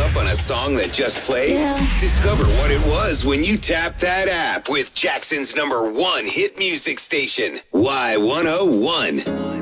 up on a song that just played? Yeah. Discover what it was when you tap that app with Jackson's #1 hit music station, Y101.